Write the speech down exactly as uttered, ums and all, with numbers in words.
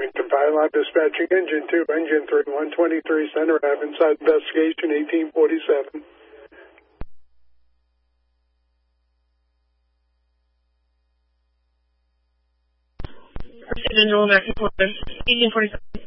Remington Pilot dispatching engine two, engine three, one twenty-three Center Ave, inside investigation, eighteen forty-seven. Engine American eighteen forty-seven.